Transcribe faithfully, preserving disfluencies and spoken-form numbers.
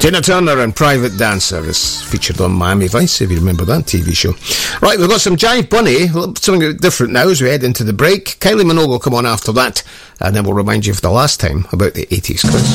Tina Turner and Private Dancer is featured on Miami Vice, if you remember that T V show. Right, we've got some Jive Bunny, something different now as we head into the break. Kylie Minogue will come on after that, and then we'll remind you for the last time about the eighties quiz.